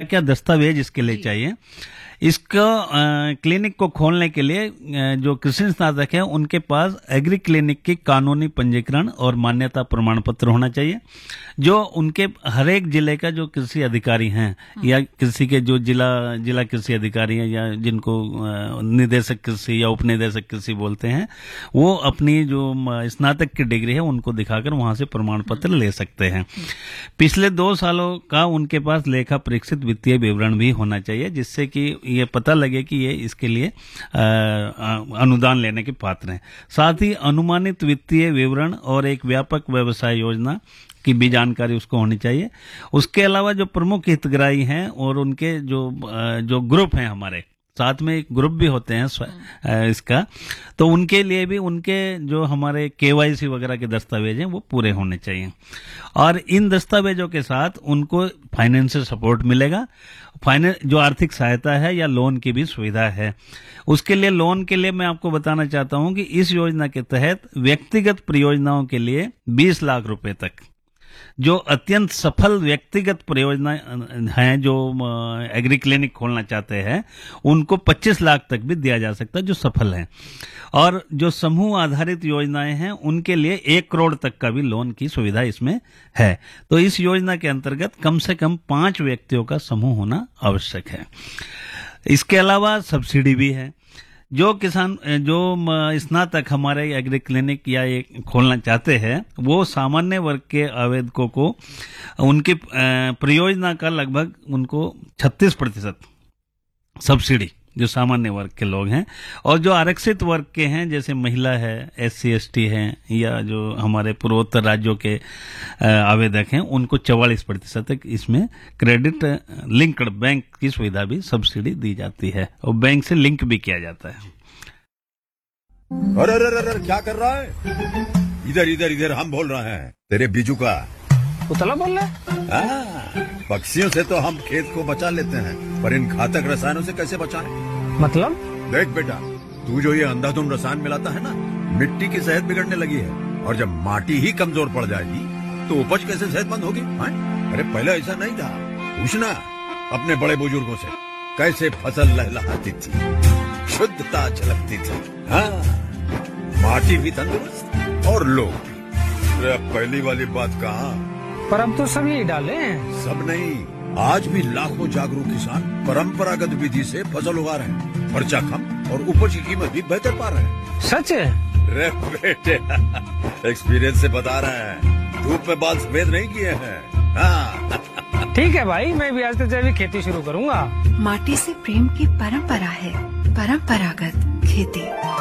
क्या दस्तावेज इसके लिए चाहिए। इसको क्लिनिक को खोलने के लिए जो कृषि स्नातक हैं उनके पास एग्री क्लिनिक की कानूनी पंजीकरण और मान्यता प्रमाण पत्र होना चाहिए। जो उनके हर एक जिले का जो कृषि अधिकारी हैं या कृषि के जो जिला कृषि अधिकारी हैं या जिनको निदेशक कृषि या उपनिदेशक कृषि बोलते हैं, वो अपनी जो स्नातक की डिग्री है उनको दिखाकर वहां से प्रमाण पत्र ले सकते हैं। पिछले 2 सालों का उनके पास लेखा परीक्षित वित्तीय विवरण भी होना चाहिए, जिससे कि ये पता लगे कि ये इसके लिए अनुदान लेने के पात्र हैं। साथ ही अनुमानित वित्तीय विवरण और एक व्यापक व्यवसाय योजना की भी जानकारी उसको होनी चाहिए। उसके अलावा जो प्रमुख हितग्राही हैं और उनके जो ग्रुप हैं, हमारे साथ में एक ग्रुप भी होते हैं इसका, तो उनके लिए भी उनके जो हमारे केवाईसी वगैरह के दस्तावेज हैं वो पूरे होने चाहिए। और इन दस्तावेजों के साथ उनको फाइनेंशियल सपोर्ट मिलेगा, जो आर्थिक सहायता है या लोन की भी सुविधा है। उसके लिए लोन के लिए मैं आपको बताना चाहता हूं कि इस योजना के तहत व्यक्तिगत परियोजनाओं के लिए 20 लाख रुपए तक, जो अत्यंत सफल व्यक्तिगत परियोजना हैं, जो एग्री क्लिनिक खोलना चाहते हैं, उनको 25 लाख तक भी दिया जा सकता है जो सफल हैं। और जो समूह आधारित योजनाएं हैं उनके लिए 1 करोड़ तक का भी लोन की सुविधा इसमें है। तो इस योजना के अंतर्गत कम से कम 5 व्यक्तियों का समूह होना आवश्यक है। इसके अलावा सब्सिडी भी है। जो किसान जो स्नातक हमारे एग्री क्लिनिक या ये खोलना चाहते हैं, वो सामान्य वर्ग के आवेदकों को उनकी परियोजना का लगभग उनको 36% सब्सिडी, जो सामान्य वर्ग के लोग हैं, और जो आरक्षित वर्ग के हैं जैसे महिला है, SC ST हैं, या जो हमारे पूर्वोत्तर राज्यों के आवेदक हैं, उनको 44% तक इसमें क्रेडिट लिंक्ड बैंक की सुविधा भी सब्सिडी दी जाती है और बैंक से लिंक भी किया जाता है। अरे अरे अरे क्या कर रहा है? इधर इधर इधर हम बोल रहे हैं तेरे बीजू का। उतला बोल रहा है? पक्षियों से तो हम खेत को बचा लेते हैं, पर इन घातक रसायनों से कैसे बचाएं? मतलब? देख बेटा, तू जो ये अंधाधुंध रसायन मिलाता है ना, मिट्टी की सेहत बिगड़ने लगी है। और जब माटी ही कमजोर पड़ जाएगी तो उपज कैसे सेहतमंद होगी? अरे पहले ऐसा नहीं था। पूछना अपने बड़े बुजुर्गों से, कैसे फसल लहलहाती थी, शुद्धता झलकती थी। हाँ, माटी भी तंदुरुस्त और लोग भी। पहली वाली बात कहाँ? पर अब तो सब यही डाले हैं। सब नहीं, आज भी लाखों जागरूक किसान परंपरागत विधि से फसल उगा रहे हैं। खर्चा कम और उपज की कीमत भी बेहतर पा रहे हैं। सच है? रे बेटे, एक्सपीरियंस से बता रहे हैं, धूप में बाल सफेद नहीं किए हैं। हाँ। ठीक है भाई, मैं भी आज से जैविक खेती शुरू करूंगा। माटी से प्रेम की परंपरा है, परंपरागत खेती।